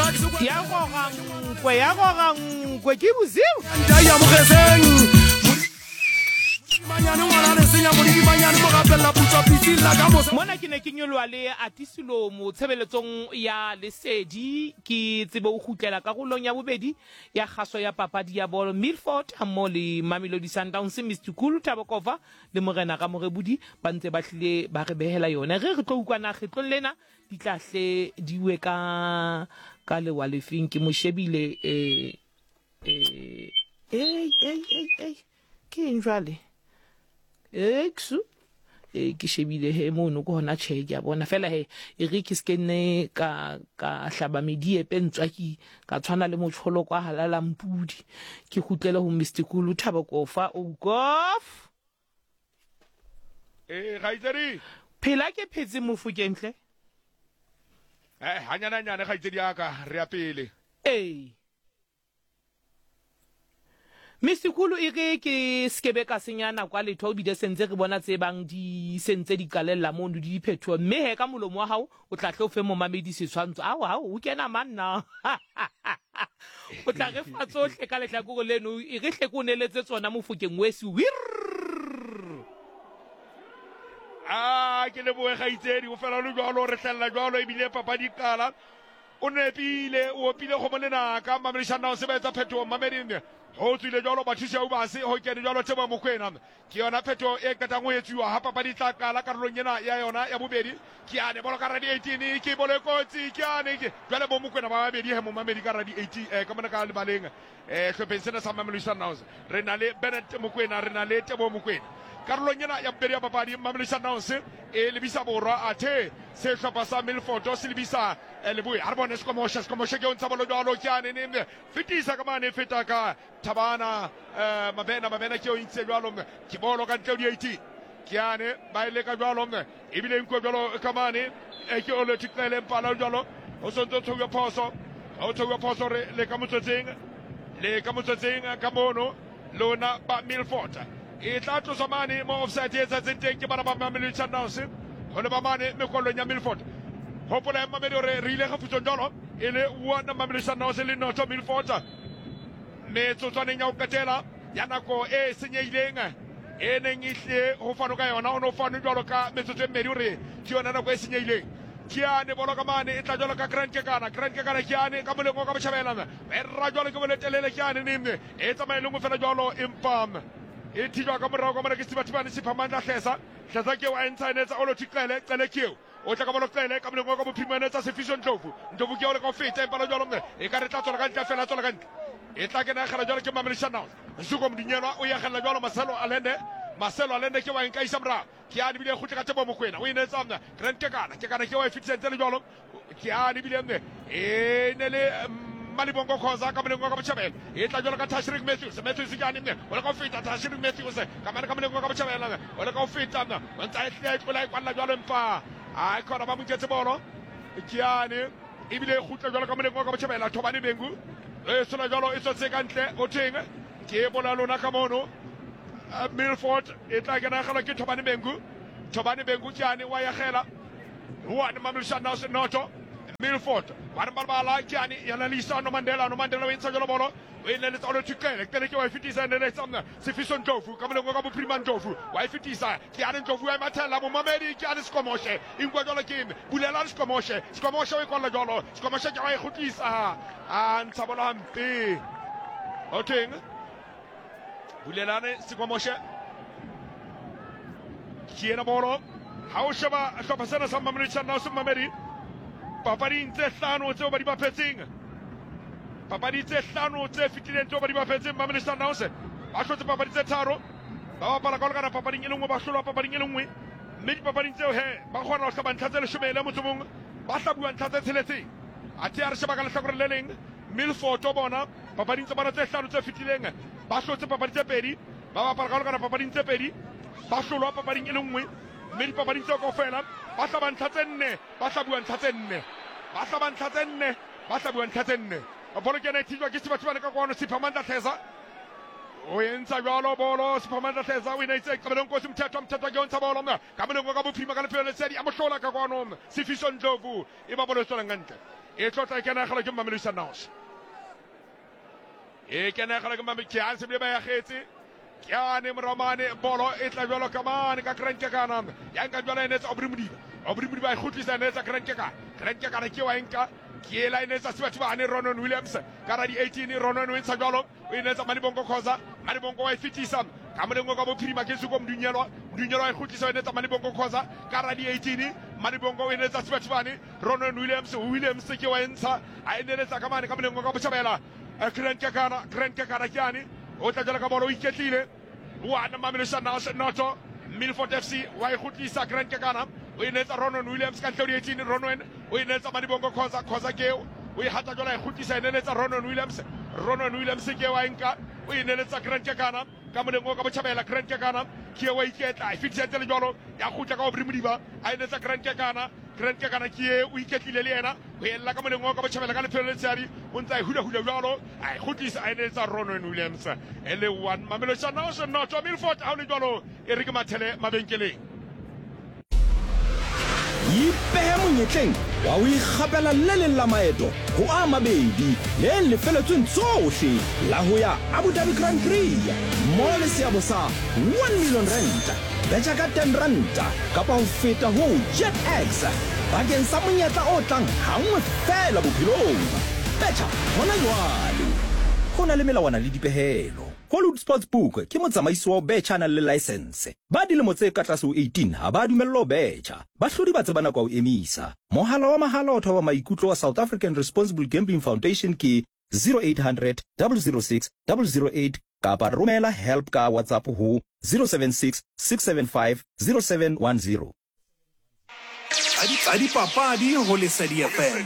ya gogangwe ke bosiu mona ke ne ke nyolwa le Atisilo mo tshebeletsong ya Lesedi ke tsebe o gutlela ka golong ya bobedi ya kgaso ya papadi ya ball Milford mo le Mamelodi Sundowns Mr Cool Tabokova le morena ka morebudi ba ntse ba hlile ba re behela yona re tlo ukwana kgetlo lena di tlahle diwe ka lewa lefeng ke mo shebile ke enjwale eksu ke shebile he mono go hona che ke a bona fela he e re ke skenne ka hlaba medie pentswa ki ka tshwana le motsholo kwa halala mpudi ke gutlela ho Mr Cool Tabokova o gof gaitsedi phela ke phetse mofukentle hanyana gaitsedi aka re a pele Mr Cool e re ke skebe ka senyana kwa letho o bide sentse re bona tse bang di sentse di kalella mo di diphetho mme he ka molomo wa hao o tla tle o fe mo mamedi setswantso o kena manna o tla re fa tsohle ka letla go leno e re hle ko neletse tsona mofokeng wesi ke le boe gaitsedi o fela le jwalo re hlella jwalo e bile papadi kala o nepile o opile go molena ka Mamelodi Sundowns ba etsa phetho mamedine ho tswile jwalo ba thusa o ba se ho kene jwalo Tebo Mokoena ke yona phetho e katang ho etsuwa ha papadi tla kala karolong ena ya yona ya bobedi ke ane bolo ka radi 18 ke bolo kotsi ke ane ke jwale bo Mokoena ba babedi he mo Mamedi ka radi 18 ka mona ka le baleng hlopheng sena sa Mamelodi Sundowns re na le Bennett Mokoena re na le Tebo Mokoena karolong ena ya bobedi ya papadi Mamelodi Sundowns e lebisa borwa athe se hlopha sa Milford se lebisa leboe ha re bone skomosha ke o ntsha bolo jwalo ke ane ne fetisa ka mane feta ka Thabana mabena ke o intse jwalo ke bolo ka ntle di 18 ke ane ba ile ka jwalo e bile nko jwalo ka mane ke o le tiklele mpala jwalo o sonto tshoya phoso le ka motsotseng ka mono lona ba Milford e tla tlosa mane mo offside e tsa tsenteng ke bana ba Mamelodi Sundowns ho le ba mane mekolong ya Milford hopola Mamelodi re ile ga futso jalo e le one Mamelodi Sundowns le noto Milford me tsotswaneng ya o katela ya nako e senyehileng e neng ihle ho fano ka yona ono fano jalo ka metsotso e mmedi hore ke yona nako e senyehileng ke ane bolo ka mane e tla jalo ka Grand Kekana ke ane ka molengo ka botjhabelana e ra jalo ke boletelele ke ane nne e tsamaeleng go fela jalo impam e tijwa ka morao ka mona ke sibathibane siphamandla hlesa ke wa internetsa o lo tiqele qele keo o tla ka bolo qele ka molengo ka bophimane tsa sefiso Ndlovu ke o le ka feta empala jalo e ka re tla tsola ka ntle fela tsola ka ntle e tla ke na khala jalo ke Mamelodi Sundowns nsuko mdinyelwa o ya khala jalo Marcelo Alende ke wa nka isamra ke a dibile khutla ka Tebo Mokoena o ine tsamna Grand Kekana ke wa fitse tele jalo ke a dibile e ne le Malibongo Khoza ka molengo ka botjhabela e tla jalo ka Tashrik Matthews ke a nne o le ka feta Tashrik Matthews ka molengo ka botjhabela o le ka feta o ntsa e hle tlola kwalla jalo mpa a khona ba moketse bolo ke a ne e bile khutla jalo ka molengo ka botjhabela Thobani Bengu e sona jalo e tsotse ka ntle o theng ke bola lona ka mono Milford e tla ke na gala ke Thobani Bengu ke ane wa ya gela wa ne Mamelodi Sundowns noto Milford ba bala ke ane yana lisa no Mandela o intsa jalo bolo o ine le tsalo tikele ke wa fitisa ne le tsamna Sifiso Ndlovu ka molengo ka bophirima Ndlovu wa fitisa ke ane Ndlovu ya mathela mo Mamedi ke ane skomoshe ingwa jalo ke bulela skomoshe o kolla jalo skomoshe ke wa ikhutlisa a ntsha bolo hampe o teng bulelane skomoshe ke ena bolo ha o sheba hlopha sena sa Mamelodi Sundowns Mamedi papadi tse hlano tse ba di bapetseng papadi tse hlano tse fitileng tse ba di bapetseng Mamelodi Sundowns ba hlotse papadi tse tharo ba bapala ka lekana papading e lengwe ba hlolwa papading e lengwe mme dipapading tseo he ba kgona ho hlaba ntlha tse 10 motho mong ba hlabuwa ntlha tse tsheletseng a te a re sheba ka lehlakore le leng Milford o bona papading tse bona tse hlano tse fitileng ba hlotse papadi tse pedi ba bapala ka lekana papading tse pedi ba hlolwa papading e lengwe mme dipapading tseo kaofela ba hlaba ntlha tse 4 ba hlabuwa ntlha tse 4 ba hlaba ntlha tse 4 ba hlabuwa ntlha tse 4 bolo ke na itijwa ke sibathibane ka kwano Siphamandla Hleza o entsa jalo bolo Siphamandla Hleza o ina itse kabelong ko simthetho ke o ntsha bolo kabelong ka bophima ka lephelo le tsedi a mohlola ka kwano Sifiso Ndlovu e ba bolo tsona ngantle e tlotla e kenagala ke Mamelodi Sundowns e kenagala ke Mamelodi ke a se ba ya getse ke ane Moramane bolo e tla jwalo ka mane ka Grant Kekana ya nka jwalo ene tsa Aubrey Modiba e khutlisa ene tsa Grant Kekana ke wa nka ke ela ene tsa Sibathibane Ronon Williams ka ra di 18 Ronon win sa jwalo o ene tsa Malibongo Khoza Malibongo wa fitisa ka molengo ka bophirima ke suko Mdunyelwa e khutlisa ene tsa Malibongo Khoza ka ra di 18 Malibongo o ene tsa Sibathibane Ronon Williams ke wa ntsha a ene tsa ka mane ka molengo ka bochabela Grant Kekana kyani o tla jala ka bolo o iketlile wana Mamelodi Sundowns noto Milford FC wa ikhutlisa Grant Kekana o inetsa Ronon Williams ka tlhodi 18 Ronon o inetsa Malibongo Khoza ke o ihata jala ikhutlisa inetsa Ronon Williams ke wa nka o inetsa Grant Kekana ka molengo ka bochabela Grant Kekana ke wa iketla ifitse tele jalo ya khutla ka Aubrey Modiba a inetsa Grant Kekana ke o iketlile le yena o ella ka molengo ka bochabela ka lephelo le tsari o ntsa e hula jalo a ikhutlisa a inetsa Ronon Williams ele one Mamelodi Sundowns noto Milford a le jalo e re ke mathele mabenkeleng ipehe monyetleng wa o ikgapela le leng la maeto ho a mabedi le lefeletsweng tsohle la ho ya Abu Dhabi Grand Prix mo le seabo sa 1 million rand betja ka 10 ranta kapa ho feta ho JetX bakeng sa monyetla o tlang hangwe fela bophelong betja hona jwale ho na le melawana le dipehelo Hollywood Sportsbook ke motsamaisi wa betjha na le license ba dilemo tse ka tlase ho 18 ha ba dumello betjha ba hlodi ba tsebana kwa o emisa mohala wa mahala o thoba maikutlo wa South African Responsible Gambling Foundation ke 0800 006 008 kapa romela help ka WhatsApp ho 076 675 0710 Adi papadi ho Lesedi FM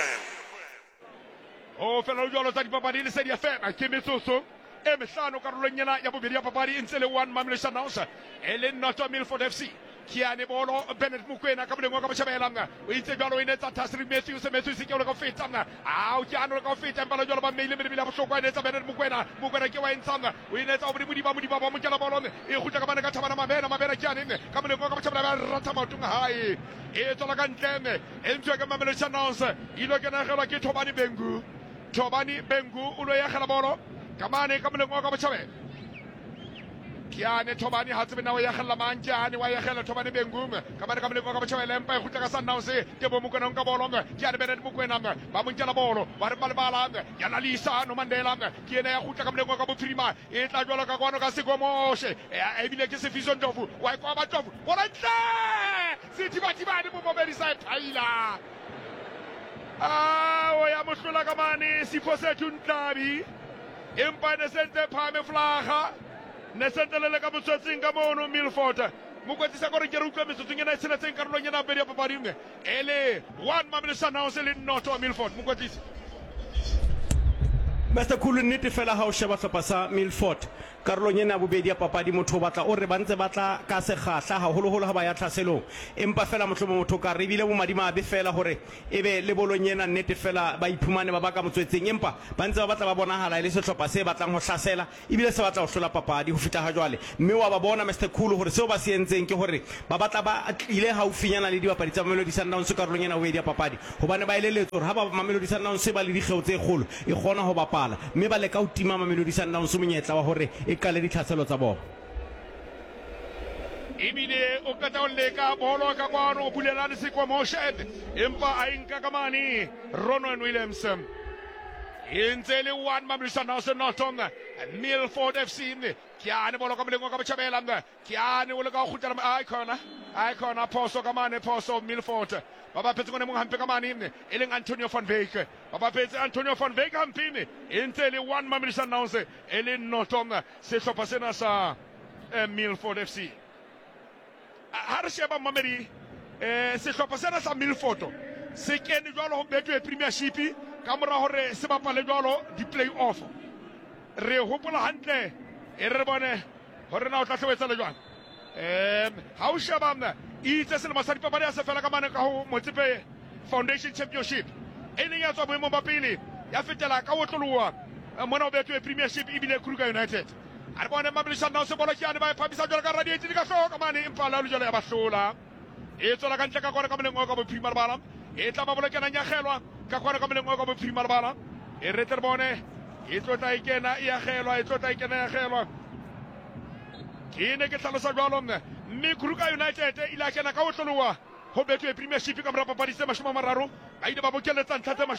o fela jalo tsa dipapadi Lesedi FM ke metsotso e mehlano karolong yana ya bobedi ya papadi ntse le 1 Mamelodi Sundowns e le noto Milford FC kiane bolo Bennett Mokoena ka molengo ka bochabelanga o itse jalo ene tsa Tasri Matthews ke o le ka fetanga a o kiano le ka feta mbala jalo ba meile me bila bohlokwa ene tsa Bennett Mokoena ke wa entsanga o ene tsa Aubrey Modiba ba mo kela bolo e khutla ka bana ka thabana mabena kiane ka molengo ka bochabela ba rata matunga hae e tsola ka ntleme e ntse ka Mamelodi Sundowns ilo ke na gelwa ke Thobani Bengu o lo ya gela bolo kamane ka molengo ka bochabela kiane Thobani ha tsebe na wa ya gella manjane wa ya gella Thobani Bengu kamane ka molengo ka bochabela empa e khutla ka Sundowns ke bo Mokoena ka bolo kiane Bennett Mokoena ba mo ntjela bolo wa re balbala yana Lisa no Mandela kiene ya khutla ka molengo ka bophirima e tla jwalo ka kwano ka Segomoshe e bile ke Sefiso Ndlovu wa kwa ba Ndlovu bona ntle Sithibathibane mo bobedisa e phaila o ya mohlola ka mane Sipho Sethu Ntlabi empa ne sentse phame flaga ne sentelele ka botswetsing ka mono Milford mokwetlisa gore ke re utlwa metsotsong ena e tsheletseng karolong yana bedi ya papadi ele 1 Mamelodi Sundowns le noto Milford mokwetlisa Master Khulu nnete fela ha o sheba hlopha sa Milford karolong ena bobedi ya papadi motho batla o re ba ntse batla ka segahla haholoholo ha ba ya tlhaselong empa fela motho ka re bile mo madima be fela hore ebe le bolong ena nnete fela ba iphumane ba baka motswetseng empa ba ntse ba batla ba bonahala le sehlopha se batlang ho hlasela ebile se batla ho hlola papadi ho fita ha jwale mme wa ba bona Master Khulu hore seo ba se entseng ke hore ba batla ba ile haufinyana le dibapadi tsa Mamelodi Sundowns karolong ena bobedi ya papadi hobane ba eleletswe hore ha ba Mamelodi Sundowns ba le dikgeo tse kgolo e kgona ho bapala mme ba le ka utima Mamelodi Sundowns monyetla wa hore e ka le ditlhaselo tsa bona ebile o ka tla leka bolo ka kwano o bulela le Segomoshe empa a inka ka mane Ronon Williams entse le 1 Mamelodi Sundowns noto Milford FC kiane bolo ka molengo ka bochabela kiane o le ka khutla icona poso ka mane poso Milford baba phetse kone mong hampe ka mane e leng Antonio van Wyk baba phetse Antonio van Wyk hampine entse le 1 Mamelodi Sundowns e le noto se hlopha sena sa Milford FC ha re sheba mamedi se hlopha sena sa Milford se kene jwalo ho betwe Premiership ka mora hore se bapale jwalo di play off re hopola hantle e re bone hore na o tla hlwetsa le jwang ha o sheba itse se le masadi papadi a se fela ka mane ka ho Motsepe Foundation Championship e leng ya tswa boemo ba pele ya fetela ka otloloa mona o betwe Premiership ebile Kruger United a re bone Mamelodi Sundowns bolo kiane ba phamisa jwalo ka Radiator ka hloka mane empa la jwalo ya ba hlola e tswela ka ntle ka gore ka molengo ka bophirima bala e tla ba bolokela nyagelwa ka kwana ka moleng wa ka bophirima le bana e re tle re bone e tlotla e kena e agelwa e tlotla e kena e agelwa ke ne ke tlhalosa jwalo mme Kruger United ile a kena ka otloloa ho betwe premiership ka mora papadi tse 30 ba ile ba bokeletsa ntlha tse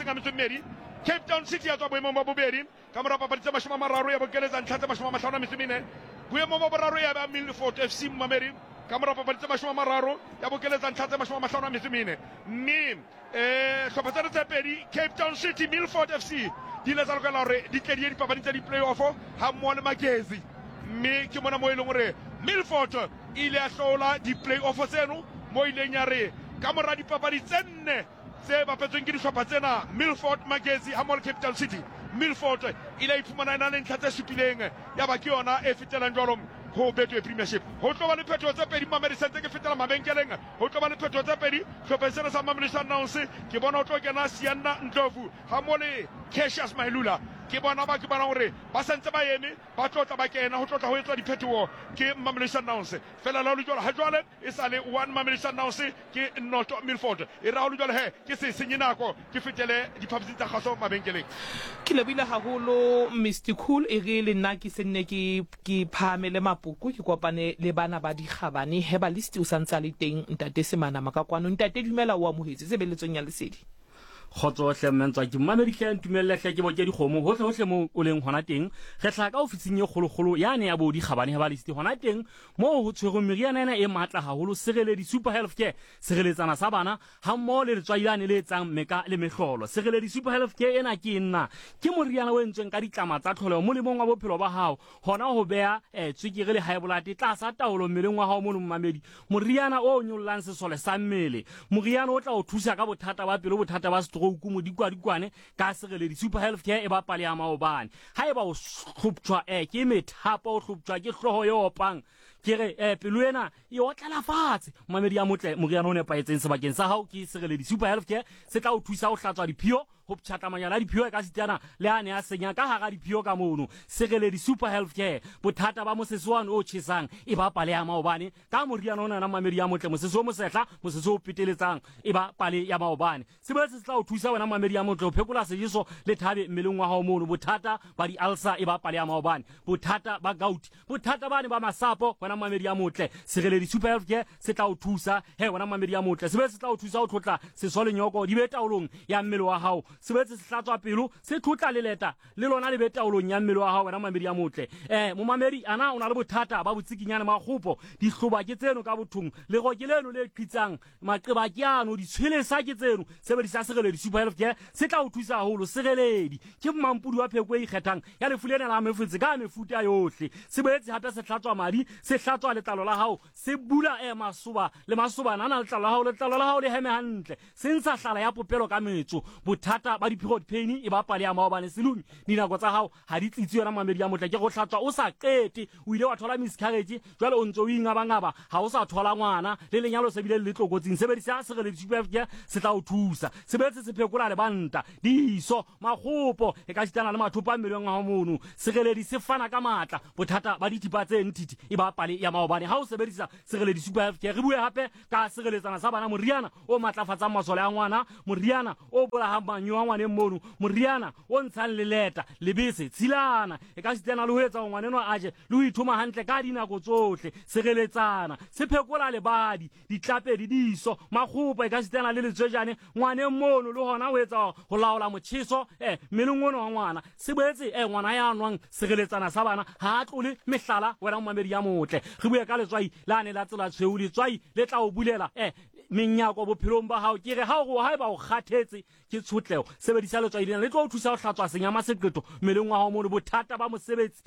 62 Cape Town City ya tswa boemong ba bobedi ka mora papadi tse 30 ya bokeletsa ntlha tse 54 boemong ba boraro ya ba Milford FC Mameri ka mora papadi tse 30 ya bokeletsa ntlha tse 54 mme hlopha tse pedi Cape Town City Milford FC di le tsa lokela hore di tle di papadi tsa di play-off ha mmoho le Magezi mme ke mona mo e leng hore Milford ile a hlola di play-off tseno mo ileng ya re ka mora dipapadi tse 4 tse bapetsweng ke dihlopha tsena Milford Magezi ha mmoho le Cape Town City Milford ile iphumana ena le ntlha tse supileng ya ba ke yona e fetelang jwalo ho betwe premiership ho tlo ba le phetho tse pedi Mamelodi Sundowns ke fetela mabenkeleng ho tlo ba le phetho tse pedi hlopheng sena sa Mamelodi Sundowns ke bona ho tlo kena Siana Ndlovu ha mmoho le Cassius Mahilula ke bona ba ke bona hore ba sentse ba eme ba tlotla ba kena ho tlotla ho etswa diphetho ke Mamelodi Sundowns fela la ho jwalo ha jwale e sale 1 Mamelodi Sundowns ke not Milford e ra ho jwalo he ke se senye nako ke fetele diphapusi tsa kgaso mabenkeleng ke lebile haholo Mr Cool e re le nna ke senne ke phamele mapuku ke kopane le bana ba dikgabane he ba list o santsa le teng ntate Semana makakwano ntate dumela o amohetse sebeletsong ya lesedi khotsohle mentswa ke Mamedi Hle ntumelle hle ke bo ke dikgomo hohle mo o leng hona teng re tla ka ofising ye kgolokgolo yane ya bodi kgabane ba list hona teng mo ho tshwego meriana ena e matla haholo sereledi Super Healthcare sereletsana sa bana ha mo le tswayane le etsang meka le mehlolo sereledi Super Healthcare ena ke nna ke moriana o entsweng ka ditlama tsa tlholeo mo lemong wa bophelo ba hao hona ho bea tswekere le high blood tla sa taolo mmeleng wa hao mo Mamedi moriana o nyollang sesole sa mmele moriana o tla o thusa ka bothata ba pelo bothata ba stroke mo dikwane ka sereledi Super Healthcare e ba pale ya maobane ha eba o hloptshwa ke methapo o hloptshwa ke hloho yo opang ke re pelo ena e otlala fatshe Mamedi ya motle moriana o nepaetseng sebakeng sa hao ke sereledi Super Healthcare se tla o thusa o hlatswa diphio ho ptshata manyala diphio ka sitana le ane a senya ka hara diphio ka mono sereledi Super Healthcare bothata ba moseswane o tshesang e ba pale ya maobane ka moriana ona na Mamedi ya motle moseso mo setla moseso o peteletsang e ba pale ya maobane sebe se tla o thusa wena Mamedi ya motle o phekola sejiso le thabe mmeleng wa hao mono bothata ba di ulcer e ba pale ya maobane bothata ba gout bothata bane ba masapo wena Mamedi ya motle sereledi Super Healthcare se tla o thusa he wena Mamedi ya motle sebe se tla o thusa o tlotla sesole nyoko di be taolong ya mmele wa hao sebetse se hlatswa pelo se thutla le leta le lona le betaolong ya mmele wa hao wena Mamedi ya motle mo Mamedi ana o na le bothata ba botsikinyane makgopo di hloba ke tseno ka bothong le go ke leno le qitsang maqeba kyano di tshwelesa ke tseno sebedisa sereledi Super Healthcare se tla o thusa haholo sereledi ke mampudi wa pheko e ikgethang ya le fulena la mefutse ka mefuta yohle sebetse hape se hlatswa madi se hlatswa letlalo la hao se bula masoba le masoba nana letlalo la hao le heme hantle se ntsha hlala ya popelo ka metso bothata ba di period pain e ba pale ya maobane selumi dinako tsa hao ha di tsitsi yona Mamedi ya motle ke go hlatswa o sa qete o ile wa thola miscarriage jwale o ntse o ingabangaba ha o sa thola ngwana le lenyalo se bile le tlokotsing sebedisa sereledi Super Healthcare se tla o thusa sebetse se phekola le banta diso magopo e ka tsitana le mathopa mmeleng wa mono sereledi se fana ka matla bothata ba dithipa tse ntiti e ba pale ya maobane ha o sebedisa sereledi Super Healthcare re bue hape ka sereletsana sa bana moriana o matlafatsa masole a ngwana moriana o bola manyo a ngwaneng mono moriana o ntshang leleta lebese tshilana e ka sitana le ho etsa ngwaneno a je le ho ithoma hantle ka dinako tsohle sereletsana se phekola le badi ditlapedi diso magopa e ka sitana le letswejane ngwaneng mono le hona ho etsa ho laola motjheso meleng ona wa ngwana se boetse ngwana ya nwang sereletsana sa bana ha tlole mehlala wena Mamedi ya motle re bue ka letswai la ne la tsela tshweu letswai le tla o bulela menyako bophelong ba hao ke re ha o ha ba o kgathetse ke tshotleo sebedisa letswai le tlo o thusa ho hlatswa senyama seqeto meleng wa hao mo bothata ba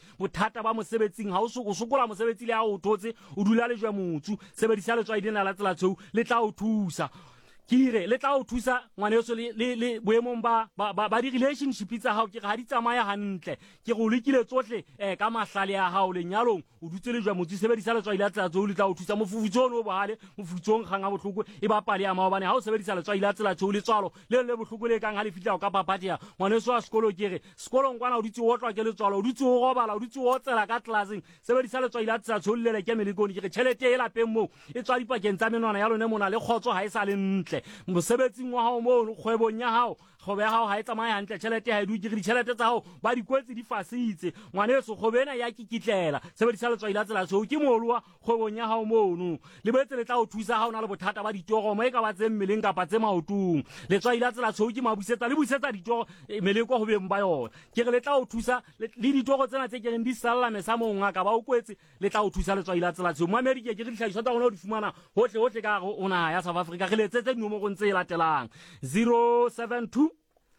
mosebetsing ha o sokola mosebetsi le ha o thotse o dula le jwa motsu sebedisa letswai la tsela tshweu le tla o thusa kire le tla o thusa ngwaneso le boemong ba di relationship tsa hao ke ga di tsamaya hantle ke go lekile tsohle ka mahlale ya hao lenyalong o dutse le jwa motse sebedisa letswai la tsela tso le tla o thusa mofufutsong o bohale mofufutsong khanga bohloko e ba pale ya maobane ha o sebedisa letswai la tsela tso le tswalo le bohloko le kang ha le fitla ka papadi ya ngwaneso wa sekolo kere sekolong kwana o dutse o tlwa ke le tswalo o dutse o robala o dutse o tsela ka classing sebedisa letswai la tsela tso le ke melekoni ke tšhelete e lapeng mo e tswa dipakeng tsa menwana ya lone mona le khotso ha e sa le ntle hantle mosebetsing wa hao mo kgwebong ya hao kgobe ya hao ha e tsamaya hantle tšhelete ha e duke re ditšhelete tsa hao ba dikwetse di fasitse ngwaneso kgobe ena ya kikitlela sebedisa letswai la tsela tseo ke moolwa kgwebong ya hao mono le boetse le tla o thusa ha o na le bothata ba ditoromo e ka ba tse mmeleng kapa tse maotong letswai la tsela tseo ke mabusetsa le busetsa ditoro meleng kwa go beng ba yona ke re le tla o thusa le ditoro tsena tse ke reng di salla me sa monga ka ba o kwetse le tla o thusa letswai la tsela tseo mo America ke re dihlahiswa tsa gona o di fumana hohle ka ona ya South Africa re letsetse dinomoro tse latelang 072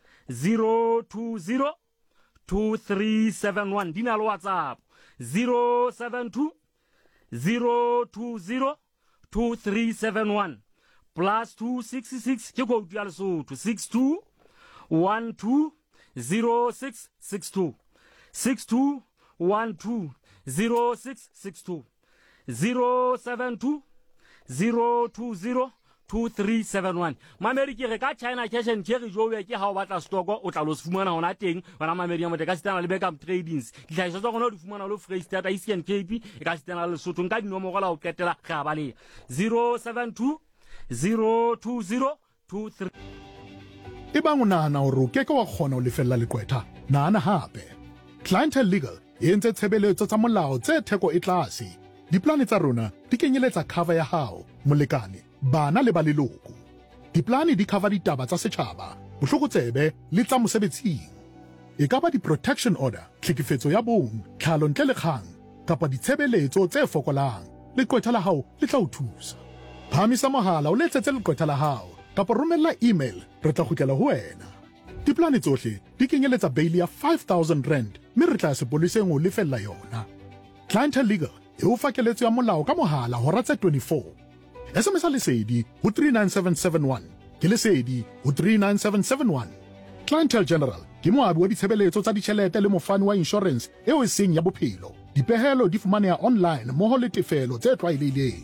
020 2371 di na le WhatsApp 072 020 2371 plus 266 ke code ya Lesotho 62 12 0662 62 12 0662 072 020 2371 mamedi ke re ka China Cash and Carry jowe ke ha o batla stock o tla lo se fumana hona teng bona mamedi ya moteka sitana le backup tradings dihlahiswa tsa gona o di fumana lo Freestata Eastern Cape e ka sitana le Lesotho nka dinomoro la o ketela ga ba le 072 020 23 Ebang o nahana hore o keke wa kgona ho lefella leqwetha nahana hape Clientele Legal e entse tshebeletso tsa molao tse theko e tlase diplane tsa rona di kenyeletsa cover ya hao molekane bana le ba leloko diplane di cover ditaba tsa setjhaba bohlokotsebe le tsa mosebetsing e ka ba di-protection order tlhekefetso ya bong tlhalo ntle le kgang kapa ditshebeletso tse fokolang leqwetha la hao le tla o thusa phamisa mohala o letsetse leqwetha la hao kapa romella email re tla kgutlela ho wena diplane tsohle di kenyeletsa bail ya 5,000 rand mme re tla sepoleseng o lefella yona Clientele Legal e o fa keletso ya molao ka mohala hora tse 24 SMS lesedi ho 39771 ke lesedi ho 39771 Clientele General ke moabi wa ditshebeletso tsa ditjhelete le mofani wa insurance eo e seng ya bophelo dipehelo di fumaneha online moho le tefelo tse tlwaelehileng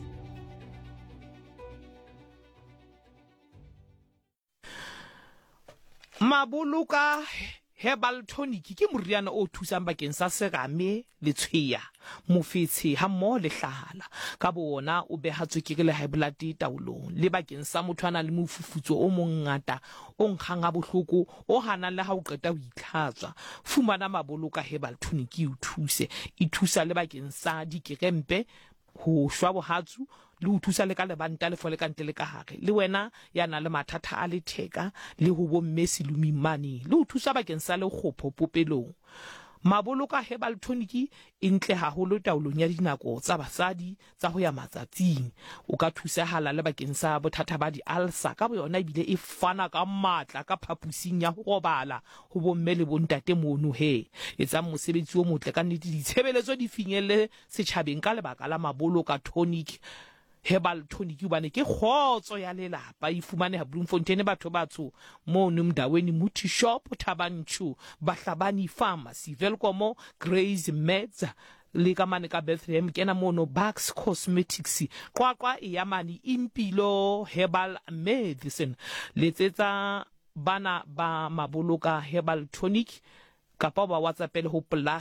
Maboloka Herbal Tonic ke moriana o thusang bakeng sa serame le tshweya mofetshe ha mo le hlahala ka bona o beha tswekere le high blood taolong le bakeng sa motho ana le mofufutso o mongata o nkgang a bohloko o hana le ha o qeta ho itlhatswa fumana Maboloka Herbal Tonic e thusa le bakeng sa dikirempe ho shwa bohatsu le ho thusa le ka lebanta le fole kante le ka hare le wena ya na le mathata a letheka le ho bomme silumi mane le ho thusa bakeng sa le khopho popelong Maboloka Herbal Tonic intle haholo taolong ya dinako tsa basadi tsa ho ya matsatsing o ka thusahala le bakeng sa bothata ba di ulcer ka boyona ibile e fana ka matla ka phapusing ya ho robala ho bomme le bontate mono he etsa mosebetsi o motle ka nnete ditshebeletso di finyelle setjhabeng ka lebaka la Maboloka Tonic Herbal Tonic ubane ke khotso ya lelapa e fumane ha Bloemfontein batho batho mo nomdaweni Muthi Shop Thabanchu Bahlabani Pharmacy Velkomo Grace Meds le ka mane ka Bethlehem kena mono Bucks Cosmetics qwaqwa e yamani Impilo Herbal Medicine letsetsa bana ba Maboloka Herbal Tonic kapa ba WhatsApp le ho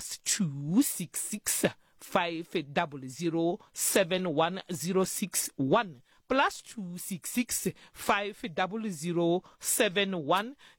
+266 5007106 +266 5007106